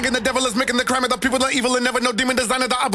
the devil is making the crime of the people are evil and never know demon designer the